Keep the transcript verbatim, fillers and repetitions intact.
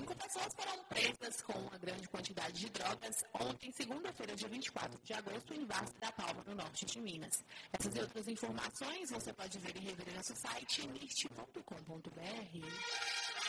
Cinco pessoas foram presas com uma grande quantidade de drogas ontem, segunda-feira, dia vinte e quatro de agosto, em Várzea da Palma, no norte de Minas. Essas e outras informações você pode ver e rever em nosso site nist ponto com ponto br.